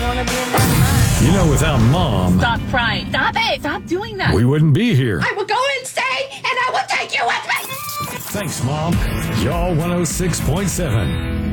want to be in that You know, without Mom, Stop crying. Stop it. Stop doing that. we wouldn't be here. I will go and stay, and I will take you with me. Thanks, Mom. Y'all 106.7.